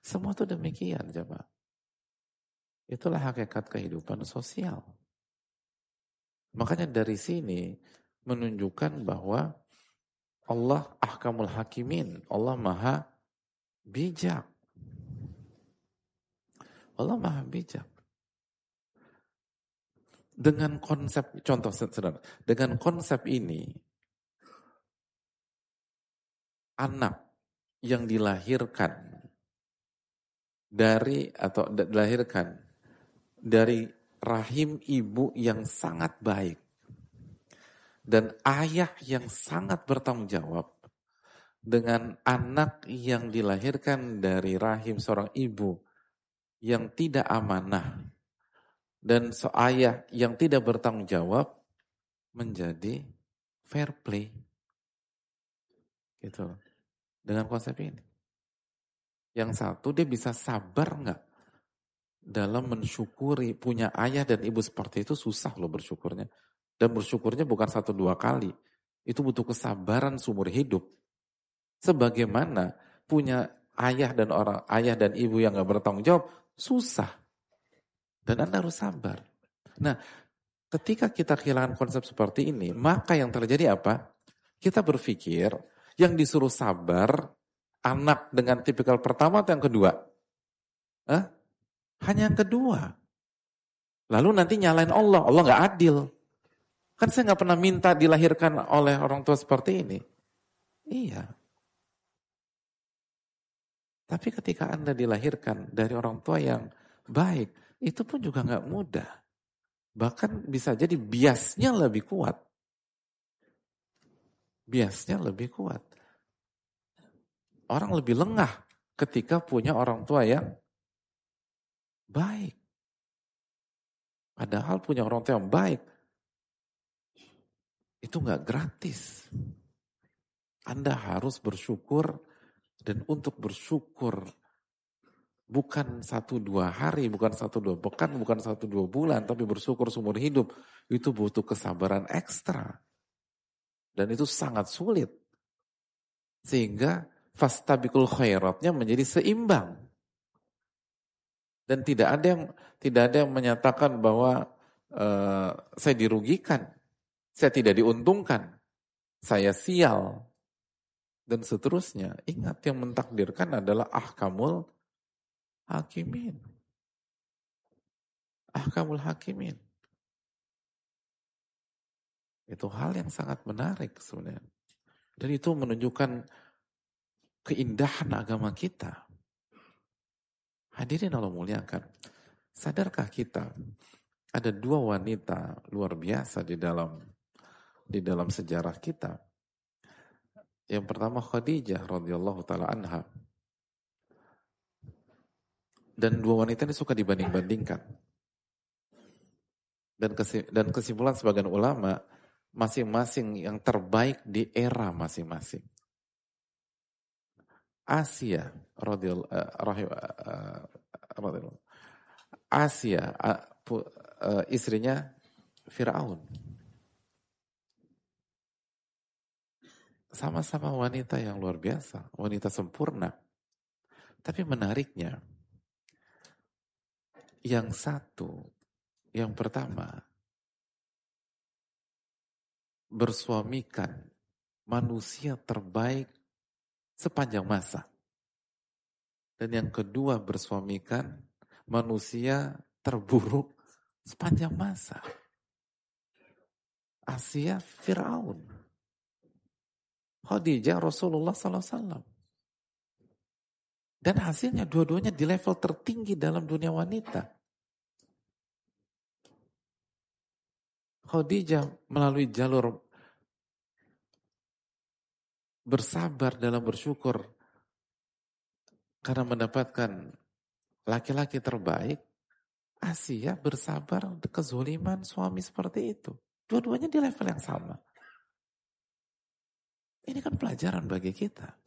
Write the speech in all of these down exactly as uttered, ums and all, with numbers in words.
Semua itu demikian, coba. Itulah hakikat kehidupan sosial. Makanya dari sini menunjukkan bahwa Allah ahkamul hakimin. Allah maha bijak. Allah maha bijak. Dengan konsep, contoh sederhana, dengan konsep ini, anak yang dilahirkan dari, atau dilahirkan dari rahim ibu yang sangat baik, dan ayah yang sangat bertanggung jawab, dengan anak yang dilahirkan dari rahim seorang ibu yang tidak amanah, dan seayah yang tidak bertanggung jawab, menjadi fair play. Gitu. Dengan konsep ini. Yang satu, dia bisa sabar nggak dalam mensyukuri punya ayah dan ibu seperti itu. Susah loh bersyukurnya. Dan bersyukurnya bukan satu dua kali. Itu butuh kesabaran seumur hidup. Sebagaimana punya ayah dan orang ayah dan ibu yang nggak bertanggung jawab, susah. Dan Anda harus sabar. Nah, ketika kita kehilangan konsep seperti ini, maka yang terjadi apa? Kita berpikir yang disuruh sabar anak dengan tipikal pertama atau yang kedua? Hah? Hanya yang kedua. Lalu nanti nyalain Allah, Allah nggak adil. Kan saya nggak pernah minta dilahirkan oleh orang tua seperti ini. Iya. Tapi ketika Anda dilahirkan dari orang tua yang baik, itu pun juga nggak mudah. Bahkan bisa jadi biasnya lebih kuat. Biasnya lebih kuat. Orang lebih lengah ketika punya orang tua yang baik. Padahal punya orang tua yang baik, itu nggak gratis. Anda harus bersyukur, dan untuk bersyukur bukan satu dua hari, bukan satu dua pekan, bukan satu dua bulan, tapi bersyukur seumur hidup, itu butuh kesabaran ekstra. Dan itu sangat sulit. Sehingga fastabiqul khairatnya menjadi seimbang. Dan tidak ada yang tidak ada yang menyatakan bahwa uh, saya dirugikan, saya tidak diuntungkan, saya sial, dan seterusnya. Ingat, yang mentakdirkan adalah ahkamul hakimin. Ahkamul hakimin. Itu hal yang sangat menarik sebenarnya. Dan itu menunjukkan keindahan agama kita. Hadirin Allah muliakan. Sadarkah kita ada dua wanita luar biasa di dalam di dalam sejarah kita. Yang pertama Khadijah radhiyallahu taala anha. Dan dua wanita ini suka dibanding-bandingkan. Dan dan kesimpulan sebagian ulama, masing-masing yang terbaik di era masing-masing. Asia radhiyallahu uh, Asia uh, uh, istrinya Firaun. Sama-sama wanita yang luar biasa, wanita sempurna. Tapi menariknya, yang satu, yang pertama, bersuamikan manusia terbaik sepanjang masa. Dan yang kedua, bersuamikan manusia terburuk sepanjang masa. Asia Firaun. Khadijah Rasulullah sallallahu alaihi wasallam. Dan hasilnya dua-duanya di level tertinggi dalam dunia wanita. Khadijah melalui jalur bersabar dalam bersyukur karena mendapatkan laki-laki terbaik. Asia bersabar kezoliman suami seperti itu. Dua-duanya di level yang sama. Ini kan pelajaran bagi kita.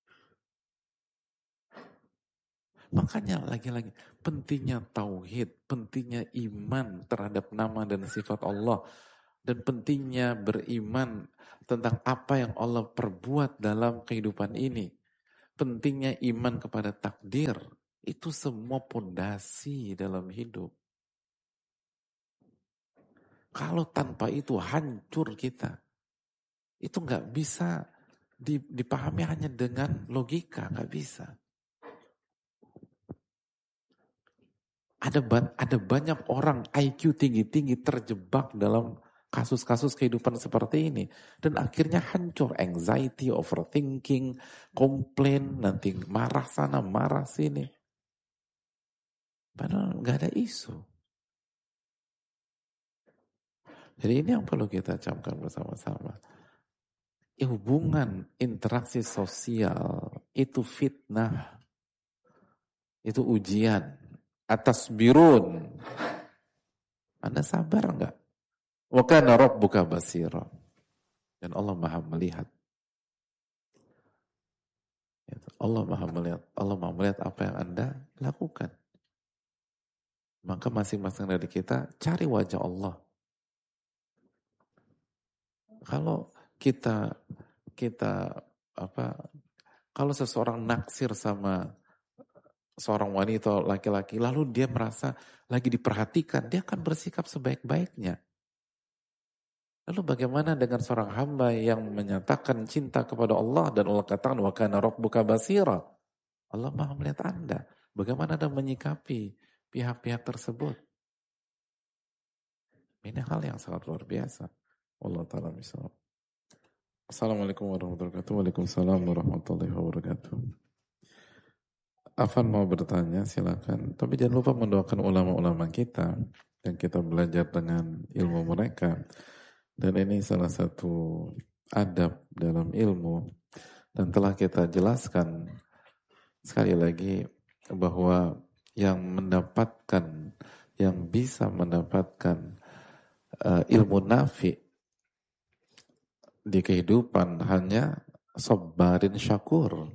Makanya lagi-lagi pentingnya tauhid, pentingnya iman terhadap nama dan sifat Allah, dan pentingnya beriman tentang apa yang Allah perbuat dalam kehidupan ini. Pentingnya iman kepada takdir. Itu semua pondasi dalam hidup. Kalau tanpa itu hancur kita. Itu nggak bisa dipahami hanya dengan logika, nggak bisa. Ada ada banyak orang I Q tinggi-tinggi terjebak dalam kasus-kasus kehidupan seperti ini dan akhirnya hancur, anxiety, overthinking, komplain, nanti marah sana, marah sini. Padahal nggak ada isu. Jadi ini yang perlu kita camkan bersama-sama. Ya, hubungan interaksi sosial itu fitnah, itu ujian. Atas birun, Anda sabar enggak? Wa kana rabbuka basira. Dan Allah Maha melihat. Allah Maha melihat. Allah Maha melihat apa yang Anda lakukan. Maka masing-masing dari kita cari wajah Allah. Kalau kita kita apa? Kalau seseorang naksir sama seorang wanita atau laki-laki, lalu dia merasa lagi diperhatikan, dia akan bersikap sebaik-baiknya. Lalu bagaimana dengan seorang hamba yang menyatakan cinta kepada Allah dan Allah katakan wa kana rabbuka basira. Allah Maha melihat Anda. Bagaimana Anda menyikapi pihak-pihak tersebut? Ini hal yang sangat luar biasa. Allah taala misal. Assalamualaikum warahmatullahi wabarakatuh. Waalaikumsalam warahmatullahi wabarakatuh. Afan mau bertanya, silakan. Tapi jangan lupa mendoakan ulama-ulama kita yang kita belajar dengan ilmu mereka. Dan ini salah satu adab dalam ilmu. Dan telah kita jelaskan sekali lagi bahwa yang mendapatkan, yang bisa mendapatkan uh, ilmu nafi di kehidupan hanya sabarin syakur.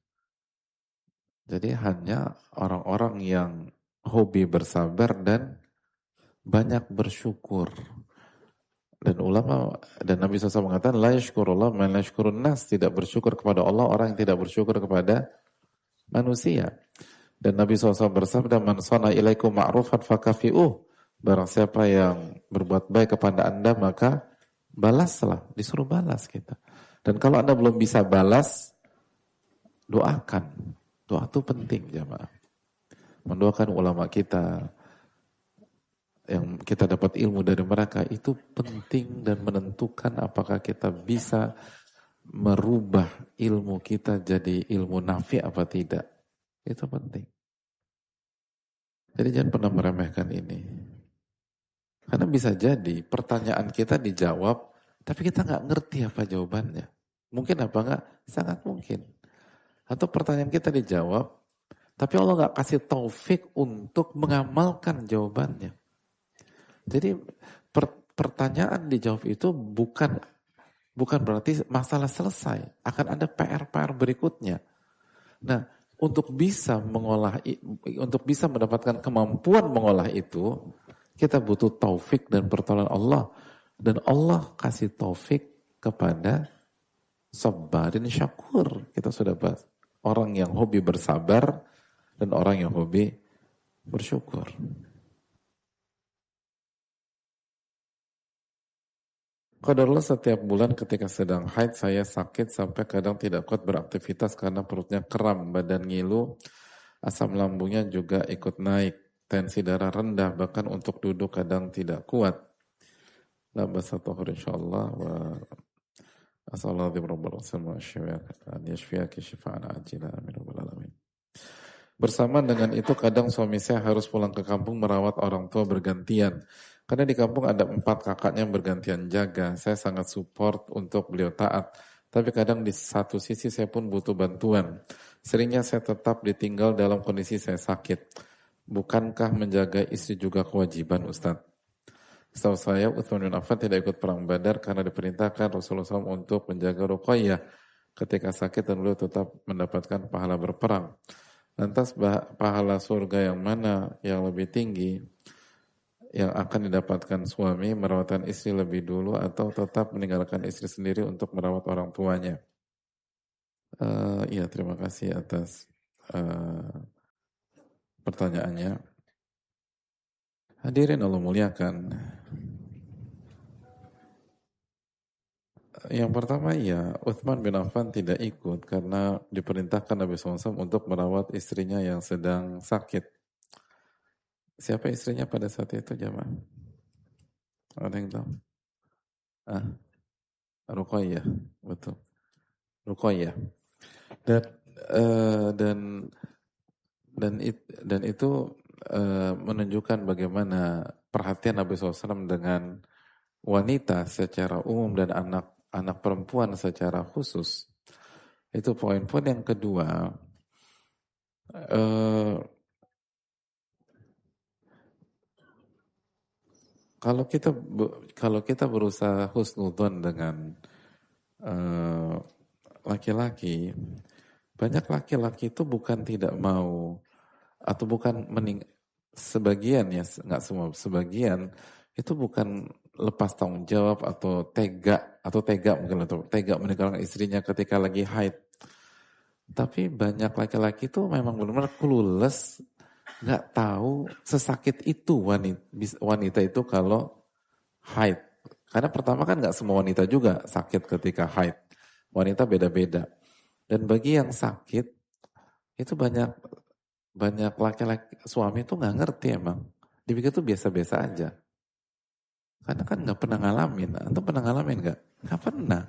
Jadi hanya orang-orang yang hobi bersabar dan banyak bersyukur. Dan ulama dan Nabi shallallahu alaihi wasallam mengatakan la yashkurullah man la yashkurun nas, tidak bersyukur kepada Allah orang yang tidak bersyukur kepada manusia. Dan Nabi shallallahu alaihi wasallam bersabda man sana ilaikum ma'rufan fakafi'uh, barang siapa yang berbuat baik kepada Anda maka balaslah, disuruh balas kita. Dan kalau Anda belum bisa balas, doakan. Doa itu penting jamaah. Mendoakan ulama kita yang kita dapat ilmu dari mereka itu penting dan menentukan apakah kita bisa merubah ilmu kita jadi ilmu nafi apa tidak. Itu penting. Jadi jangan pernah meremehkan ini. Karena bisa jadi pertanyaan kita dijawab tapi kita nggak ngerti apa jawabannya. Mungkin apa enggak? Sangat mungkin. Atau pertanyaan kita dijawab tapi Allah nggak kasih taufik untuk mengamalkan jawabannya. Jadi per, pertanyaan dijawab itu bukan bukan berarti masalah selesai, akan ada P R-P R berikutnya. Nah, untuk bisa mengolah, untuk bisa mendapatkan kemampuan mengolah itu, kita butuh taufik dan pertolongan Allah. Dan Allah kasih taufik kepada sabarin syakur. Kita sudah bahas orang yang hobi bersabar dan orang yang hobi bersyukur. Qadarullah setiap bulan ketika sedang haid saya sakit sampai kadang tidak kuat beraktivitas karena perutnya kram, badan ngilu, asam lambungnya juga ikut naik, tensi darah rendah, bahkan untuk duduk kadang tidak kuat. La basatuhur insyaallah wa asallallahu rabbul an yashfiyaki shifaan ajila amin rabbal alamin. Bersama dengan itu kadang suami saya harus pulang ke kampung merawat orang tua bergantian. Karena di kampung ada empat kakaknya yang bergantian jaga. Saya sangat support untuk beliau taat. Tapi kadang di satu sisi saya pun butuh bantuan. Seringnya saya tetap ditinggal dalam kondisi saya sakit. Bukankah menjaga istri juga kewajiban, Ustaz? Setahu saya Utsman bin Affan tidak ikut perang Badar karena diperintahkan Rasulullah shallallahu alaihi wasallam untuk menjaga Ruqayyah ketika sakit dan beliau tetap mendapatkan pahala berperang. Lantas pahala surga yang mana yang lebih tinggi yang akan didapatkan suami merawatkan istri lebih dulu atau tetap meninggalkan istri sendiri untuk merawat orang tuanya? Uh, iya terima kasih atas uh, pertanyaannya. Hadirin Allah muliakan. Yang pertama ya, Uthman bin Affan tidak ikut karena diperintahkan Nabi shallallahu alaihi wasallam untuk merawat istrinya yang sedang sakit. Siapa istrinya pada saat itu, jamaah? Ada yang tahu? Ah, Ruqayyah, betul. Ruqayyah. Dan uh, dan dan it, dan itu uh, menunjukkan bagaimana perhatian Nabi shallallahu alaihi wasallam dengan wanita secara umum dan anak-anak perempuan secara khusus. Itu poin-poin yang kedua. Uh, kalau kita kalau kita berusaha husnudzon dengan uh, laki-laki, banyak laki-laki itu bukan tidak mau atau bukan mening sebagian ya, nggak semua, sebagian itu bukan lepas tanggung jawab atau tega atau tega mungkin atau tega meninggalkan istrinya ketika lagi haid. Tapi banyak laki-laki itu memang benar-benar clueless, nggak tahu sesakit itu wanita, wanita itu kalau haid. Karena pertama kan nggak semua wanita juga sakit ketika haid. Wanita beda-beda. Dan bagi yang sakit, itu banyak banyak laki-laki suami itu nggak ngerti emang. Dipikir itu biasa-biasa aja. Karena kan nggak pernah ngalamin. Antum pernah ngalamin nggak? Nggak pernah.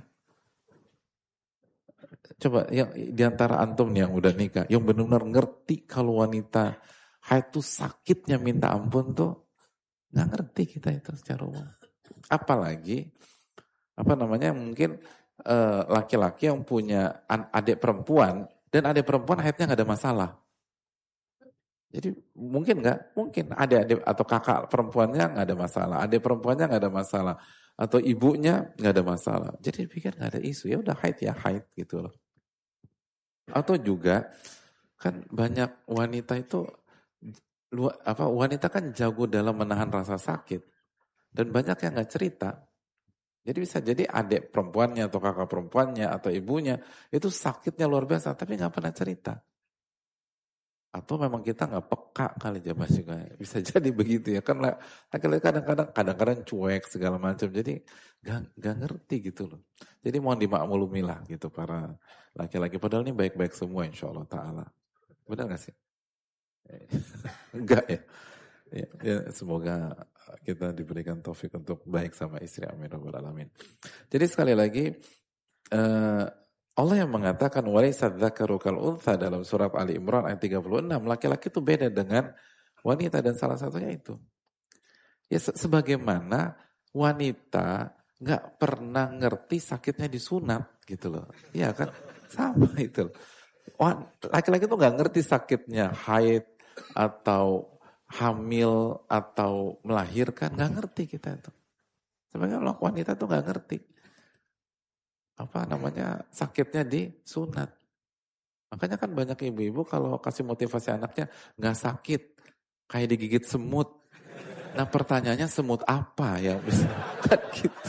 Coba yang diantara antum nih yang udah nikah, yang benar-benar ngerti kalau wanita haid itu sakitnya minta ampun tuh, nggak ngerti kita itu secara umum. Apalagi apa namanya mungkin uh, laki-laki yang punya adik perempuan dan adik perempuan haidnya nggak ada masalah. Jadi mungkin nggak, mungkin adik-adik atau kakak perempuannya nggak ada masalah, adik perempuannya nggak ada masalah, atau ibunya nggak ada masalah. Jadi pikir nggak ada isu, ya udah haid ya haid gitu loh. Atau juga kan banyak wanita itu apa wanita kan jago dalam menahan rasa sakit dan banyak yang nggak cerita. Jadi bisa jadi adik perempuannya atau kakak perempuannya atau ibunya itu sakitnya luar biasa tapi nggak pernah cerita. Atau memang kita nggak peka kali jamaah juga. Bisa jadi begitu ya kan kadang-kadang kadang-kadang cuek segala macam. Jadi gak, gak ngerti gitu loh. Jadi mohon dimaklumi lah gitu para laki-laki. Padahal ini baik-baik semua insya Allah ta'ala. Benar gak sih? Enggak ya? Ya, ya, semoga kita diberikan taufik untuk baik sama istri. Amin rabbal alamin. Jadi sekali lagi uh, Allah yang mengatakan walaysa dzakaru kal untha dalam surat Ali Imran ayat tiga puluh enam, laki-laki itu beda dengan wanita dan salah satunya itu. Ya se sebagaimana wanita nggak pernah ngerti sakitnya disunat gitu loh. Iya kan? Sama itu. Laki-laki itu nggak ngerti sakitnya haid atau hamil atau melahirkan, nggak ngerti kita itu. Sebagai wanita tuh nggak ngerti apa namanya sakitnya di sunat. Makanya kan banyak ibu-ibu kalau kasih motivasi anaknya nggak sakit, kayak digigit semut. Nah pertanyaannya semut apa ya bisa kan gitu.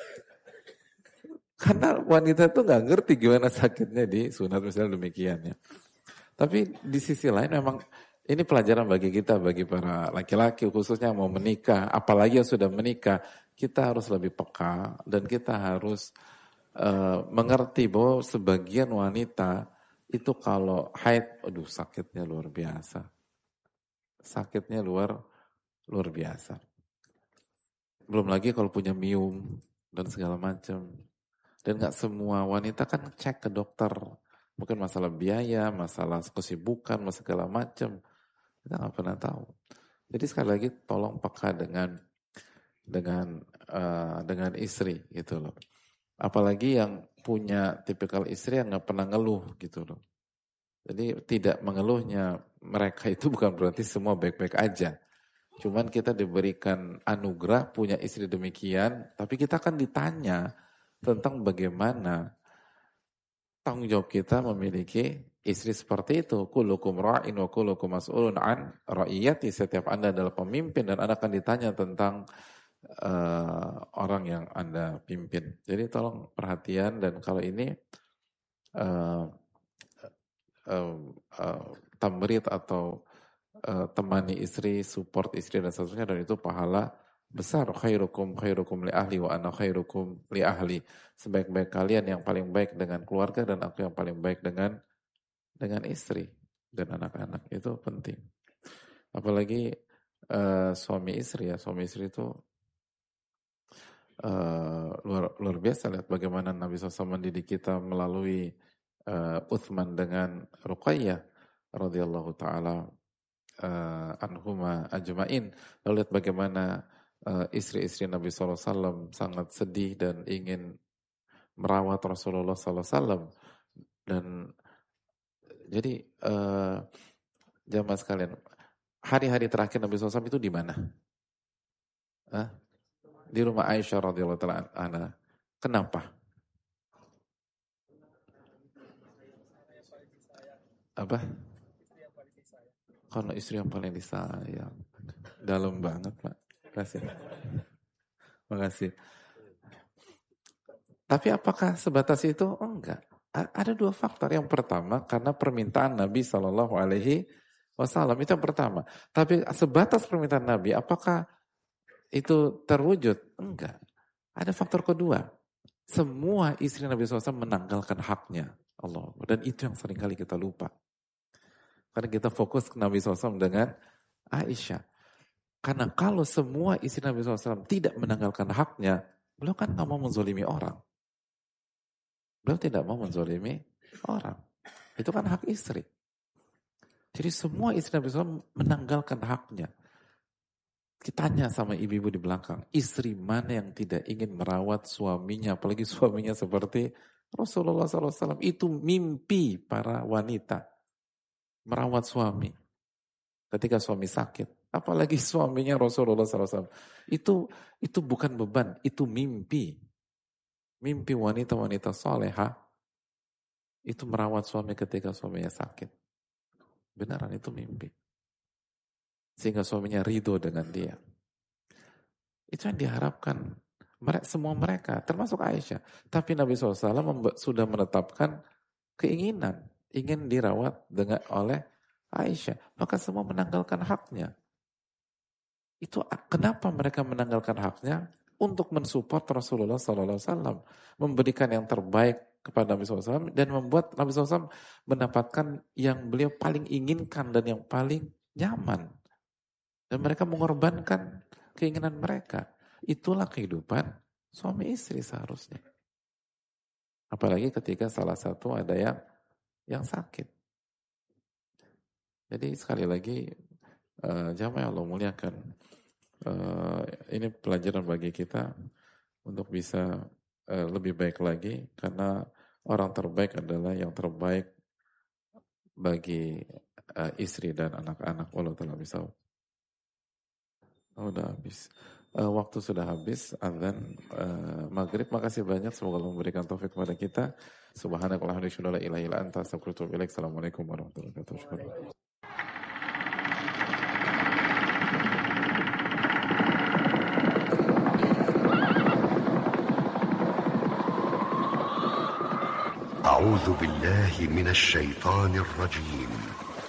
Karena wanita tuh nggak ngerti gimana sakitnya di sunat misalnya demikian ya. Tapi di sisi lain memang ini pelajaran bagi kita, bagi para laki-laki khususnya mau menikah, apalagi yang sudah menikah, kita harus lebih peka dan kita harus Uh, mengerti bahwa sebagian wanita itu kalau haid, aduh sakitnya luar biasa. Sakitnya luar luar biasa. Belum lagi kalau punya mium dan segala macam. Dan gak semua wanita kan cek ke dokter. Mungkin masalah biaya, masalah kesibukan, masalah segala macam. Kita gak pernah tahu. Jadi sekali lagi tolong peka dengan dengan uh, dengan istri gitu loh. Apalagi yang punya tipikal istri yang nggak pernah ngeluh gitu loh. Jadi tidak mengeluhnya mereka itu bukan berarti semua baik-baik aja. Cuman kita diberikan anugerah punya istri demikian, tapi kita kan ditanya tentang bagaimana tanggung jawab kita memiliki istri seperti itu. Kullukum ra'in wa kullukum mas'ulun an ra'iyati. Setiap Anda adalah pemimpin dan Anda akan ditanya tentang Uh, orang yang Anda pimpin. Jadi tolong perhatian dan kalau ini uh, uh, uh, tamrid atau uh, temani istri, support istri dan seterusnya, dan itu pahala besar. Khairukum khairukum li ahli wa ana khairukum li ahli. Sebaik-baik kalian yang paling baik dengan keluarga dan aku yang paling baik dengan dengan istri dan anak-anak. Itu penting. Apalagi uh, suami istri ya, suami istri itu uh, luar luar biasa. Lihat bagaimana Nabi shallallahu alaihi wasallam mendidik kita melalui uh, Uthman dengan Ruqayyah radhiyallahu taala uh, anhuma ajmain. Lalu lihat bagaimana uh, istri-istri Nabi shallallahu alaihi wasallam sangat sedih dan ingin merawat Rasulullah shallallahu alaihi wasallam. Dan jadi uh, jamaah sekalian, hari-hari terakhir Nabi shallallahu alaihi wasallam itu di mana? Hah? Di rumah Aisyah radhiyallahu taala anha. Kenapa? Apa? Karena istri yang paling disayang. Dalam banget, Pak. Makasih. Makasih. Tapi apakah sebatas itu? Oh, enggak. Ada dua faktor. Yang pertama, karena permintaan Nabi shallallahu alaihi wasallam. Itu yang pertama. Tapi sebatas permintaan Nabi, apakah itu terwujud? Enggak. Ada faktor kedua. Semua istri Nabi shallallahu alaihi wasallam menanggalkan haknya. Allah. Dan itu yang seringkali kita lupa. Karena kita fokus ke Nabi shallallahu alaihi wasallam dengan Aisyah. Karena kalau semua istri Nabi shallallahu alaihi wasallam tidak menanggalkan haknya, beliau kan gak mau menzolimi orang. Beliau tidak mau menzolimi orang. Itu kan hak istri. Jadi semua istri Nabi shallallahu alaihi wasallam menanggalkan haknya. Kita tanya sama ibu-ibu di belakang, istri mana yang tidak ingin merawat suaminya, apalagi suaminya seperti Rasulullah shallallahu alaihi wasallam. Itu mimpi para wanita, merawat suami ketika suami sakit. Apalagi suaminya Rasulullah shallallahu alaihi wasallam. Itu, itu bukan beban, itu mimpi. Mimpi wanita-wanita soleha itu merawat suami ketika suaminya sakit. Beneran itu mimpi. Sehingga suaminya ridho dengan dia. Itu yang diharapkan semua mereka, termasuk Aisyah. Tapi Nabi shallallahu alaihi wasallam sudah menetapkan keinginan, ingin dirawat dengan oleh Aisyah. Maka semua menanggalkan haknya. Itu kenapa mereka menanggalkan haknya? Untuk mensupport Rasulullah shallallahu alaihi wasallam. Memberikan yang terbaik kepada Nabi shallallahu alaihi wasallam. Dan membuat Nabi shallallahu alaihi wasallam mendapatkan yang beliau paling inginkan dan yang paling nyaman. Dan mereka mengorbankan keinginan mereka. Itulah kehidupan suami istri seharusnya. Apalagi ketika salah satu ada yang yang sakit. Jadi sekali lagi uh, jamaah Allah muliakan. Uh, ini pelajaran bagi kita untuk bisa uh, lebih baik lagi. Karena orang terbaik adalah yang terbaik bagi uh, istri dan anak-anak. Allah Ta'ala bisa. Oh, udah habis. Uh, waktu sudah habis. Adzan uh, maghrib. Makasih banyak. Semoga Allah memberikan taufik kepada kita. Subhanakallahumma wa bihamdika la ilaha illa anta astaghfiruka wa atubu ilaik. Assalamualaikum warahmatullahi wabarakatuh. أعوذ بالله من الشيطان الرجيم